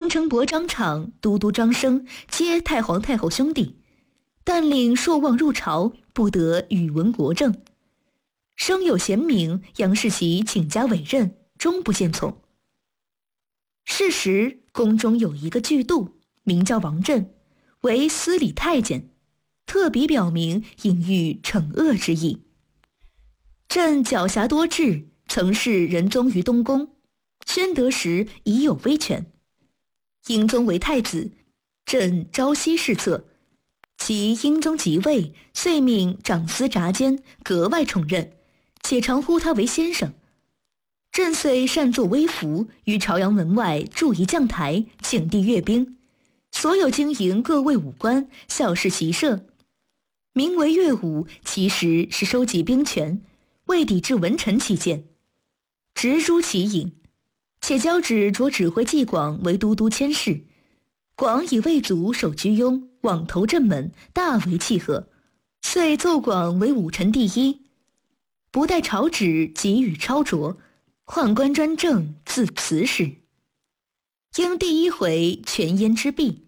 城伯张敞、都督张生皆太皇太后兄弟，但领朔望入朝，不得与闻国政。生有贤明，杨士奇请加委任，终不见从。是时宫中有一个巨督，名叫王振，为司礼太监，特别表明隐喻惩恶之意。朕狡黠多智，曾是仁宗于东宫，宣德时已有威权。英宗为太子，朕朝夕侍侧，其英宗即位，遂命长司札监，格外宠任，且常呼他为先生。朕遂擅作威服，于朝阳门外筑一将台，请帝阅兵，所有经营各卫武官，校士骑射，名为乐武，其实是收集兵权，为抵制文臣起见，直诛其隐。且交旨着指挥纪广为都督佥事，广以魏族守居庸，往投镇门，大为契合，遂奏广为武臣第一。不待朝旨，即予抄着，宦官专政，自此始。应第一回权焉之弊。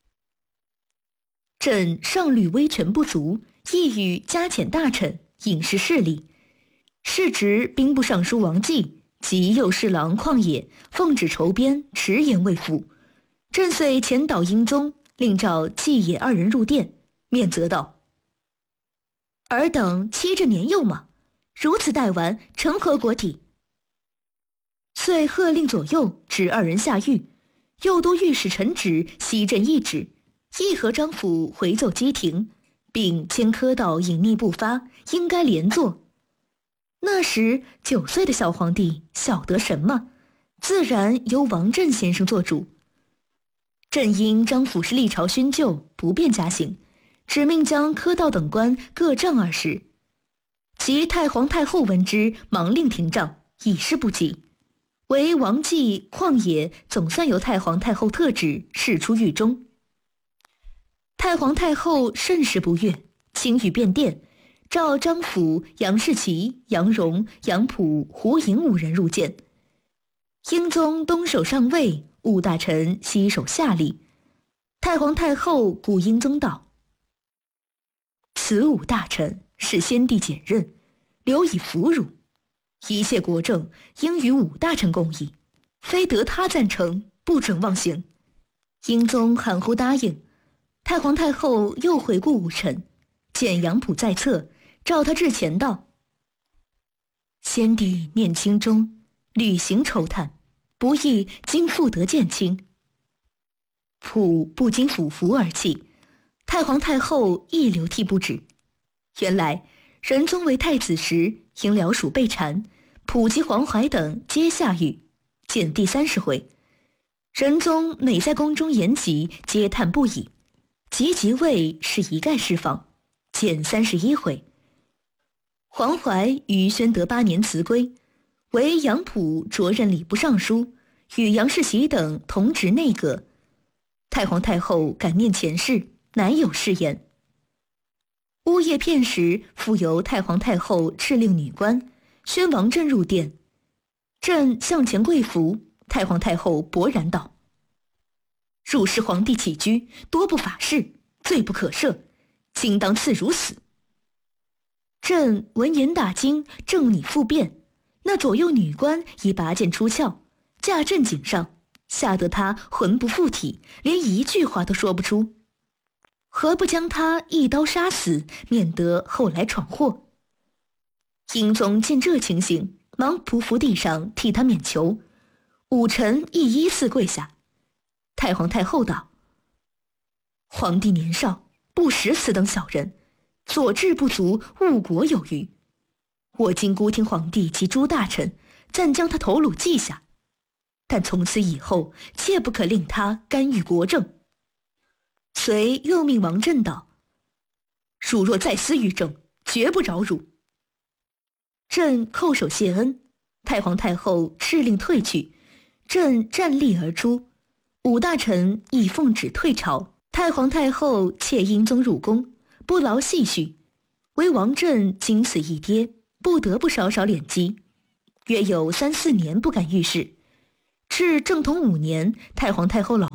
朕上虑威权不足，意欲加遣大臣，引示势力。是职兵部尚书王继及右侍郎旷野奉旨筹边，迟延未复。朕遂遣导英宗，令召季野二人入殿，面责道：尔等欺朕年幼吗？如此怠玩，成何国体？遂喝令左右指二人下狱，右都御史陈旨悉朕懿旨，议和张府回奏基廷，并迁科到隐匿不发，应该连坐。那时9岁的小皇帝晓得什么？自然由王振先生做主。朕因张府是历朝勋旧，不便加刑，只命将科道等官各杖20。及太皇太后闻之，忙令停杖，以示不及。唯王继、旷野总算由太皇太后特旨释出狱中。太皇太后甚是不悦，轻语便殿，召张辅、杨士奇、杨荣、杨溥、胡莹5人入见。英宗东守上位，务大臣西守下吏。太皇太后顾英宗道：此5大臣是先帝简任，留以俘虏，一切国政应与5大臣共议，非得他赞成，不准妄行。英宗含糊答应。太皇太后又回顾5臣，见杨溥在侧，召他至前道：先帝念清忠，履行抽探，不意今复得见卿。溥不禁俯伏而泣，太皇太后亦流涕不止。原来仁宗为太子时，因僚属被缠，溥及黄怀等皆下狱，见第30回。仁宗每在宫中言疾，嗟叹不已。即位是一概释放，减31回。黄怀于宣德8年辞归，为杨溥着任礼部尚书，与杨士喜等同执内阁。太皇太后感念前事，乃有誓言。呜夜片时，复由太皇太后敕令女官宣王振入殿。朕向前跪伏，太皇太后勃然道：汝是皇帝起居，多不法事，罪不可赦，今当赐汝死。朕闻言大惊，正拟复辩，那左右女官已拔剑出鞘，架朕颈上，吓得他魂不附体，连一句话都说不出。何不将他一刀杀死，免得后来闯祸？英宗见这情形，忙匍匐地上替他免囚，5臣亦依次跪下。太皇太后道：皇帝年少，不识此等小人，所志不足，误国有余。我今孤听皇帝及诸大臣，暂将他头颅记下，但从此以后，切不可令他干预国政。遂又命王振道：汝若再私于政，绝不饶汝。朕叩首谢恩。太皇太后敕令退去，朕站立而出，5大臣亦奉旨退朝。太皇太后窃英宗入宫，不劳细叙，唯王振经此一跌，不得不稍稍敛积，约有3、4年不敢遇事。至正统5年，太皇太后老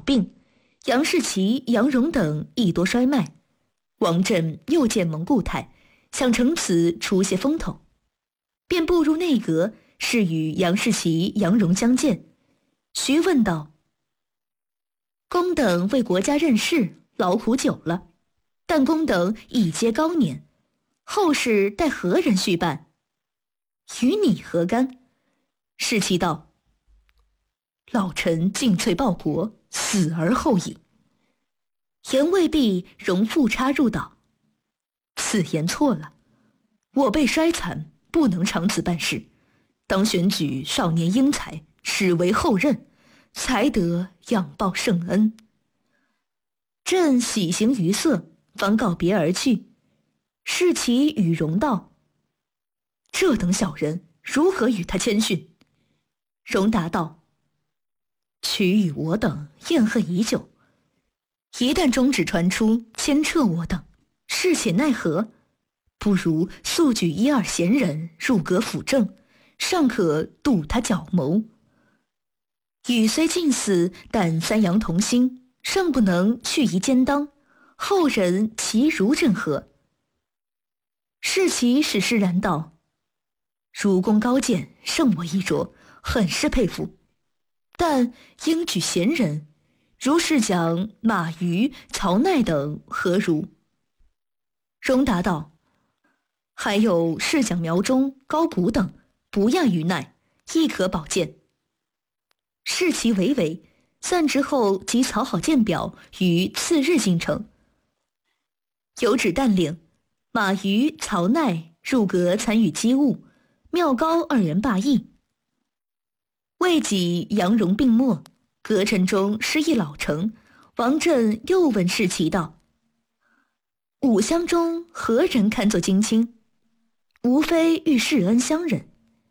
病，杨士奇、杨荣等亦多衰迈。王振又见蒙故态，想乘此出些风头，便步入内阁，是与杨士奇、杨荣相见，询问道：“公等为国家任事，劳苦久了，但公等已皆高年，后事待何人续办？与你何干？”士奇道：“老臣尽瘁报国，死而后已。”言未毕，荣复插入道：“此言错了，我辈衰残，不能长此办事，当选举少年英才，使为后任，才得仰报圣恩。”朕喜形于色，方告别而去。士奇与荣道：“这等小人，如何与他谦逊？”荣答道：“曲与我等怨恨已久，一旦中旨传出，牵掣我等，事且奈何？不如速举一二贤人入阁辅政，尚可度他狡谋。禹虽近似，但三阳同心，尚不能去夷兼当，后人其如正何？”士奇使释然道：“汝功高见，胜我一筹，很是佩服。但应举贤人，如是讲马瑜、曹鼐等何如？”荣答道：“还有侍讲苗忠、高古等，不亚于鼐，亦可保荐。”士奇唯唯，散之后即草好荐表，于次日进城。有旨但令马瑜、曹鼐入阁参与机务，妙高二人罢议。未几，杨荣病没，阁臣中失一老成。王振又问士奇道：“五乡中何人堪作京卿？无非欲世恩乡人。”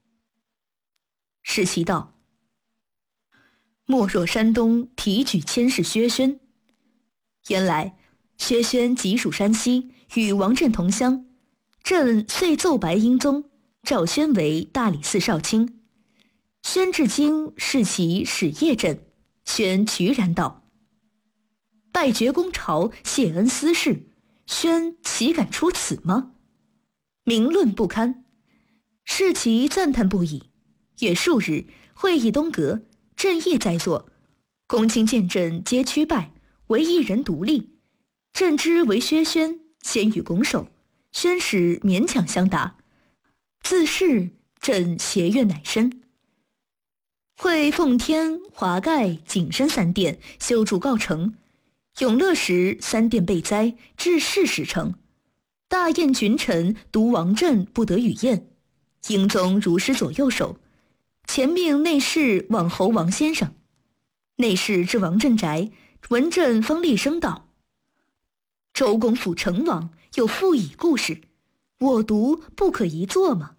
士奇道：“莫若山东提举佥事薛宣。原来薛宣籍属山西，与王振同乡。朕遂奏白英宗，召宣为大理寺少卿。宣至京，士奇使谒朕。宣渠然道：‘拜爵公朝，谢恩私事，宣岂敢出此吗？’名论不堪。士奇赞叹不已。约数日，会议东阁，朕亦在座。公卿见朕皆屈拜，唯一人独立。朕知为薛宣，先与拱手，宣使勉强相答。自是朕协愿乃深。会奉天、华盖、景深三殿修筑告成，永乐时三殿被灾，致仕始成。大宴群臣，独王振不得与宴。英宗如师左右手，前命内侍往侯王先生。内侍至王振宅，闻振方厉声道：‘周公辅成王，有复以故事，我独不可一做吗？’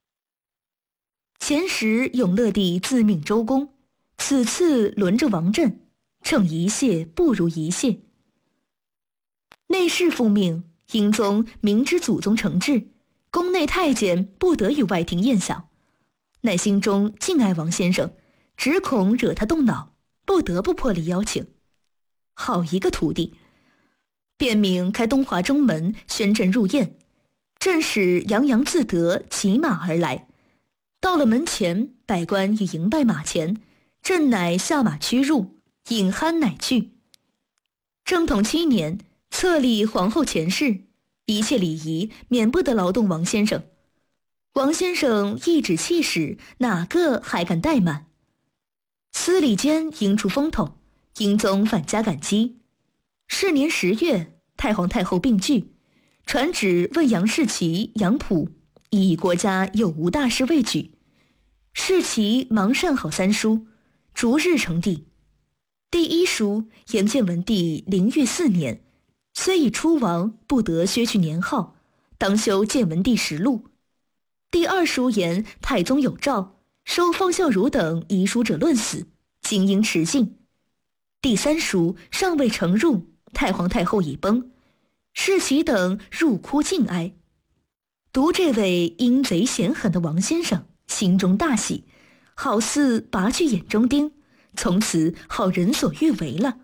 前时永乐帝自命周公，此次轮着王振，称一谢不如一谢。内侍复命，英宗明知祖宗承制，宫内太监不得与外廷宴享，乃心中敬爱王先生，只恐惹他动脑，不得不破例邀请。好一个徒弟！便命开东华中门，宣朕入宴。朕使洋洋自得，骑马而来。到了门前，百官已迎拜马前，朕乃下马驱入，饮酣乃去。正统7年，册立皇后前事，一切礼仪免不得劳动王先生。王先生一指气使，哪个还敢怠慢？司礼监应出风头，英宗反加感激。是年10月，太皇太后病拒，传旨问杨士奇、杨溥，以国家有无大事未举。士奇忙善好3书，逐日呈递。第1书言建文帝灵裕4年，虽已出王，不得削去年号，当修建文帝实录。第2书言太宗有诏，收方孝孺等遗书者论死，今应持禁。第3书尚未呈入，太皇太后已崩，士奇等入哭敬哀。读这位阴贼险狠的王先生，心中大喜，好似拔去眼中钉，从此好人所欲为了。